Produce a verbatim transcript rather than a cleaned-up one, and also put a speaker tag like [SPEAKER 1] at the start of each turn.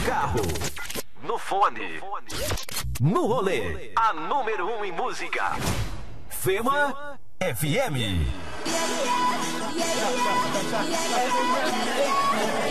[SPEAKER 1] carro, no fone, no rolê, a número um em música. Fema F M.